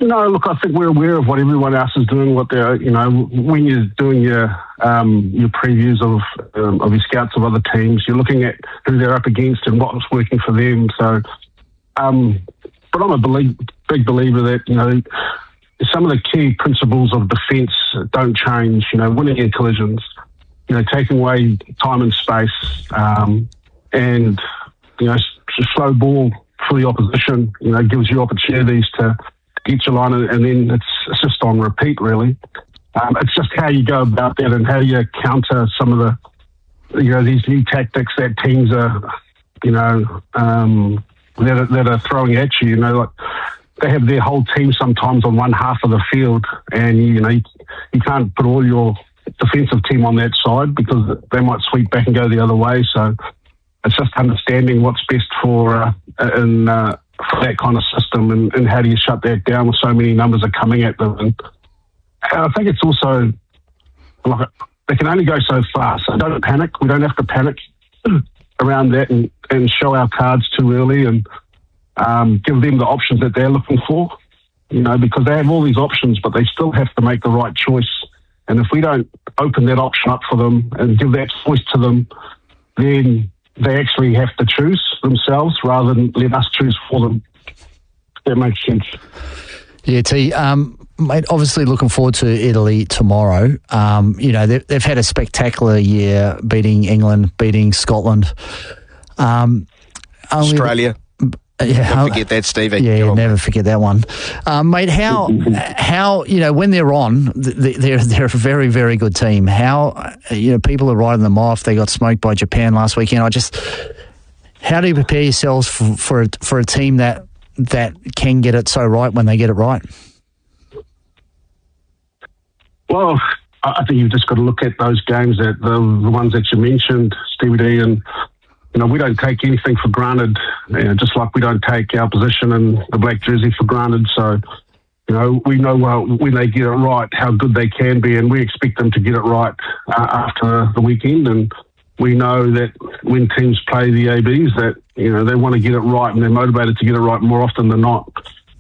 No, look, I think we're aware of what everyone else is doing. What they're, when you're doing your previews of your scouts of other teams, you're looking at who they're up against and what's working for them. So, but I'm a big believer that some of the key principles of defence don't change. Winning in collisions, taking away time and space, and slow ball for the opposition. Gives you opportunities to get your line, and then it's just on repeat, really. It's just how you go about that and how you counter some of the, these new tactics that teams are, that are throwing at you. Like they have their whole team sometimes on one half of the field, and you can't put all your defensive team on that side because they might sweep back and go the other way. So it's just understanding what's best for that kind of system, and how do you shut that down with so many numbers are coming at them. And I think it's also like they can only go so far, so don't panic. We don't have to panic around that and show our cards too early and give them the options that they're looking for, because they have all these options, but they still have to make the right choice. And if we don't open that option up for them and give that choice to them, then they actually have to choose themselves rather than let us choose for them. That makes sense. Yeah, T. Mate, obviously looking forward to Italy tomorrow. They've had a spectacular year, beating England, beating Scotland. Australia. Don't forget that, Stevie. Yeah, never forget that one. Mate, how when they're on, they're a very, very good team. How, people are writing them off. They got smoked by Japan last weekend. How do you prepare yourselves for a team that can get it so right when they get it right? Well, I think you've just got to look at those games, that the ones that you mentioned, Stevie D, and we don't take anything for granted, just like we don't take our position in the black jersey for granted. So, we know when they get it right how good they can be, and we expect them to get it right after the weekend. And we know that when teams play the ABs, that they want to get it right and they're motivated to get it right more often than not.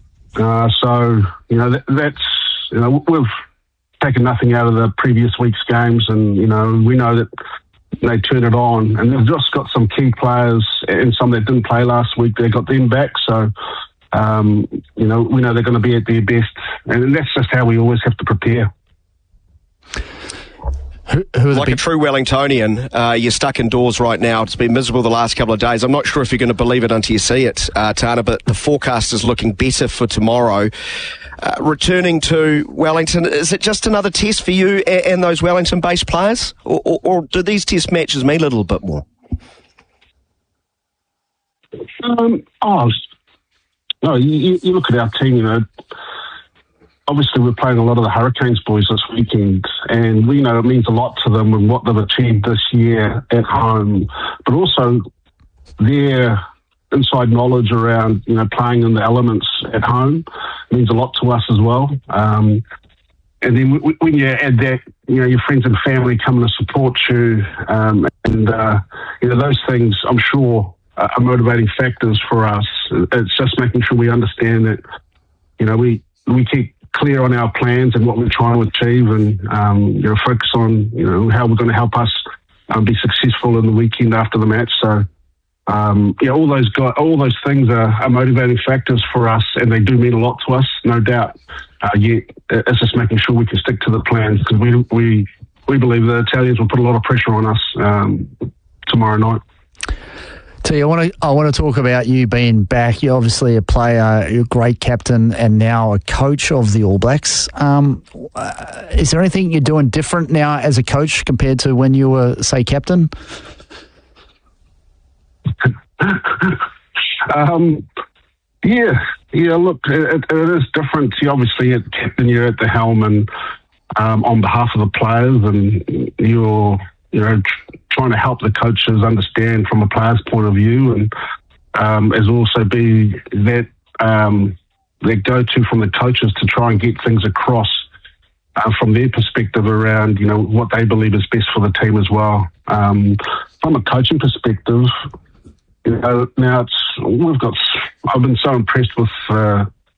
That's we've taken nothing out of the previous week's games, and we know that they turn it on, and they've just got some key players and some that didn't play last week. They got them back, so we know they're going to be at their best, and that's just how we always have to prepare. Like a true Wellingtonian, you're stuck indoors right now. It's been miserable the last couple of days. I'm not sure if you're going to believe it until you see it, Tana, but the forecast is looking better for tomorrow. Returning to Wellington, is it just another test for you and those Wellington-based players? Or do these test matches mean a little bit more? No, you look at our team, obviously we're playing a lot of the Hurricanes boys this weekend, and we know it means a lot to them and what they've achieved this year at home, but also their inside knowledge around, playing in the elements at home means a lot to us as well. And then when you add that, your friends and family coming to support you, those things, I'm sure, are motivating factors for us. It's just making sure we understand that, we keep clear on our plans and what we're trying to achieve, and focus on how we're going to help us be successful in the weekend after the match. So all those things are motivating factors for us, and they do mean a lot to us, no doubt. Yet it's just making sure we can stick to the plans, because we believe the Italians will put a lot of pressure on us tomorrow night. T, I want to talk about you being back. You're obviously a player, you're a great captain, and now a coach of the All Blacks. Is there anything you're doing different now as a coach compared to when you were, say, captain? Look, it is different. Obviously, at captain, you're at the helm and on behalf of the players, and you're trying to help the coaches understand from a player's point of view, and as also be that go-to from the coaches to try and get things across from their perspective around what they believe is best for the team as well. From a coaching perspective, now I've been so impressed with